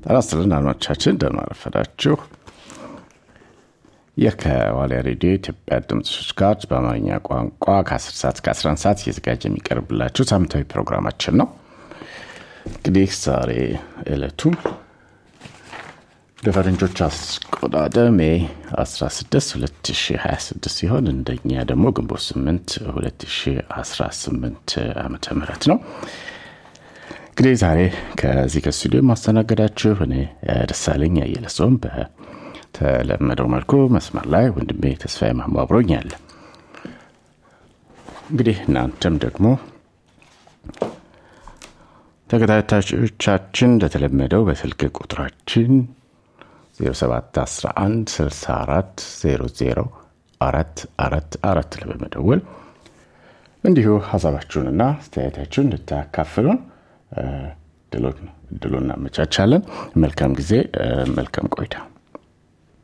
አራስተልን አድማጮቻችን እንደምን አረፈዳችሁ። የከዋልያ ሬዲዮ ኢትዮጵያ ድምጽ ጋር በአማርኛ ቋንቋ ከ10 ሰዓት እስከ 11 ሰዓት እየተዘጋጀ የሚቀርብላችሁ ሳምንታዊ ፕሮግራማችን ነው። እንግዲህ ዛሬ ዕለቱ በፈረንጆች አቆጣጠር ሜይ 16 2026 ሲሆን እንደኛ ደግሞ ግንቦት 8 2018 ዓመተ ምህረት ነው። እንግዲህ ዛሬ ከዚህ ከስቱዲዮ ማስተናገዳችሁ እኔ ደሳለኝ አየለሶም በተለመደው መልኩ መስመር ላይ ወንድሜ ተስፋዬ ማህሙ አብሮኛል። እንግዲህ እናንተም ደግሞ ተከታታዮቻችን እንደተለመደው በስልክ ቁጥራችን 0711 64 00 444 ላይ በመደወል እንዲሁ ሐሳባችሁንና አስተያየታችሁን እንድታካፍሉን ድሎን እናመቻቻለን። መልካም ጊዜ፣ መልካም ቆይታ።